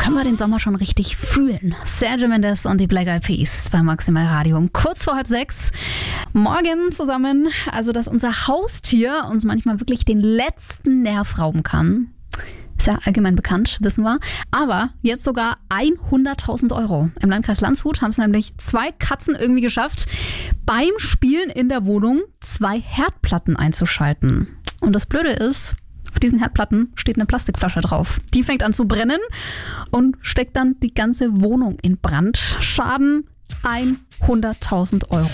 können wir den Sommer schon richtig fühlen. Sergio Mendes und die Black Eyed Peas bei Maximal Radio um kurz vor 5:30. Morgen zusammen, also dass unser Haustier uns manchmal wirklich den letzten Nerv rauben kann. Ist ja allgemein bekannt, wissen wir. Aber jetzt sogar 100.000 Euro. Im Landkreis Landshut haben es nämlich 2 Katzen irgendwie geschafft, beim Spielen in der Wohnung 2 Herdplatten einzuschalten. Und das Blöde ist, auf diesen Herdplatten steht eine Plastikflasche drauf. Die fängt an zu brennen und steckt dann die ganze Wohnung in Brand. Schaden 100.000 Euro.